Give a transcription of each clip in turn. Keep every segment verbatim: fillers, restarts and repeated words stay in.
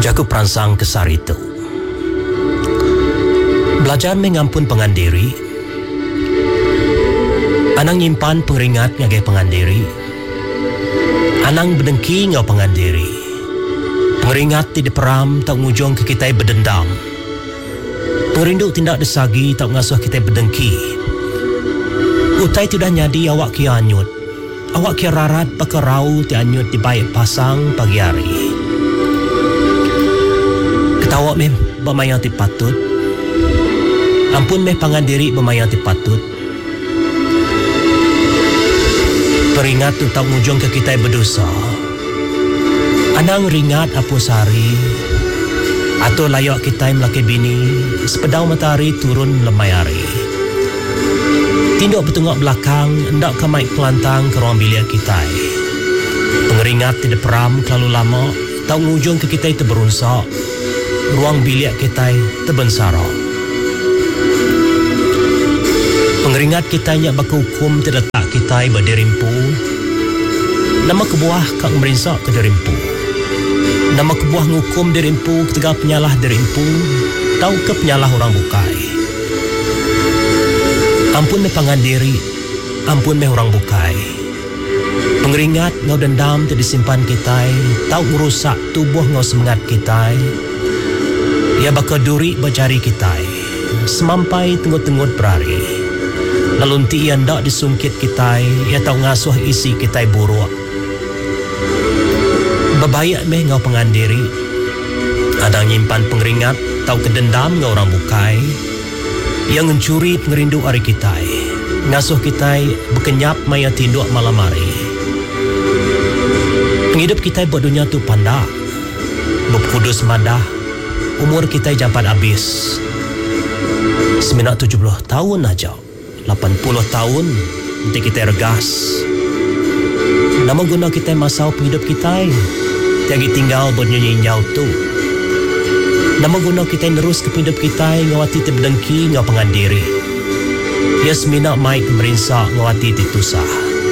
Jaku perangsang kesar itu. Belajar mengampun pengandiri. Anang nyimpan pengeringat ngagai pengandiri. Anang berdengki ngau pengandiri. Pengeringat tidak peram tak ngujung ke kita berdendam. Perindu tindak desagi tak ngasuh kita berdengki. Utai tidak nyadi awak kia anyut. Awak kia rarat pakai rau ti anyut di baik pasang pagi hari. Ketawa meh bermayang ti patut. Ampun meh pangandiri bermayang ti patut. Peringat tu tak ngujung ke kita berdosa. Anang ringat apa sehari. Atau layak kita melaki bini. Sepedau matahari turun lemai hari. Tinduk bertengok belakang, hendak kamai kelantang ke ruang bilik kita. Pengeringat tidak peram terlalu lama, tak ngujung ke kita itu berunsak. Ruang bilik kita terbensarok. Pengeringat kita nyak baka hukum tidak tak kita berderimpu. Nama kebuah kak merinsak ke derimpu. Nama kebuah ngukum derimpu ketika penyalah derimpu. Tahu ke penyalah orang bukai. Ampun me pangandiri, ampun me orang bukai. Pengeringat ngau dendam tidak disimpan kita, tahu merusak tubuh ngau semangat kita. Ia bakal duri berjari kita, semampai tenggut-tenggut berari. Lalu nanti ia ndak disungkit kita, ia tahu ngasuh isi kita buruk. Bebayak me ngau pengandiri, ada nyimpan pengeringat, tahu kedendam ngau orang bukai. Yang mencuri pengerindu hari kita. Ngasuh kita berkenyap maya tinduk malam hari. Penghidup kita buat dunia tu pandak. Berkudus madah. Umur kita japat habis. Seminat tujuh puluh tahun aja. lapan puluh tahun. Nanti kita regas. Nama guna kita masau penghidup kita. Tiagi tinggal bernyanyi jauh tu. Nama guna kita nerus ke hidup kita ngawati ti berdengki ngau pengandiri. Ia semina mai merinsak ngawati ti tusah.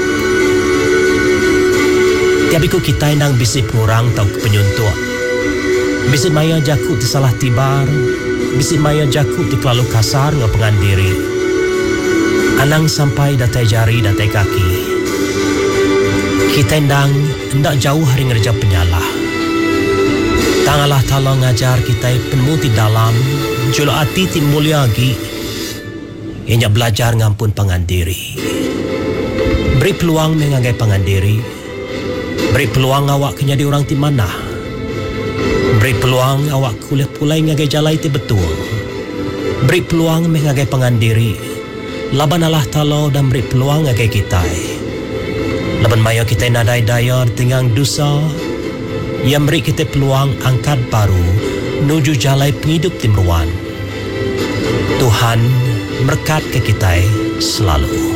Tiabiku kita nang bisi pengurang tau ke penyuntuk. Bisi maya jaku ti salah tibar. Bisi maya jaku ti kelalu kasar ngau pengandiri. Anang sampai datai jari datai kaki. Kita nang hendak jauh hari ngerja penyalah. Tang Allah Ta'ala ngajar kita penuh di dalam julu hati ti mulia lagi ianya belajar ngampun pangandiri. Beri peluang mengagai pangandiri. Beri peluang awak kenyadi orang ti mana. Beri peluang awak kuliah pulai ngagai jalai ti betul. Beri peluang mengagai pangandiri. Laban Allah Ta'ala dan beri peluang ngagai kita. Laban maya kita nadai daya tenggang dosa. Ia beri kita peluang angkat baru menuju jalai penghidup timruan. Tuhan berkat ke kita selalu.